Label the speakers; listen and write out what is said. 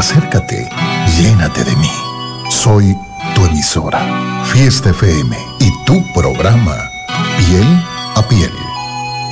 Speaker 1: Acércate, llénate de mí. Soy tu emisora, Fiesta FM, y tu programa, Piel a Piel.